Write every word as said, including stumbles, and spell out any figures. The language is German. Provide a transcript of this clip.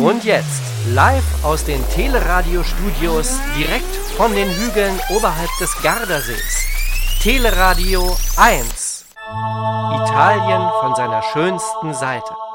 Und jetzt, live aus den Teleradio-Studios, direkt von den Hügeln oberhalb des Gardasees. Teleradio eins. Italien von seiner schönsten Seite.